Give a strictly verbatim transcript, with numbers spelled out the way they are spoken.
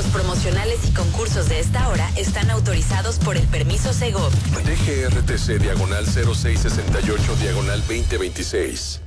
promocionales y concursos de esta hora están autorizados por el permiso Segov. D G R T C diagonal cero seis sesenta y ocho diagonal veinte veintiséis.